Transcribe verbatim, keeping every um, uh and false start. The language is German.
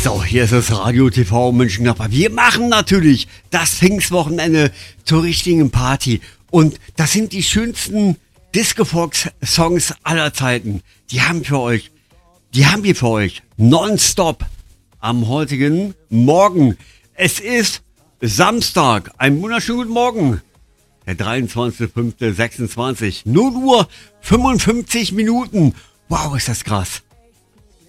So, hier ist das Radio T V Mönchengladbach. Wir machen natürlich das Pfingstwochenende zur richtigen Party. Und das sind die schönsten Discofox-Songs aller Zeiten. Die haben für euch, die haben wir für euch nonstop am heutigen Morgen. Es ist Samstag. Einen wunderschönen guten Morgen. Der dreiundzwanzigster fünfter sechsundzwanzig. null Uhr fünfundfünfzig Minuten. Wow, ist das krass.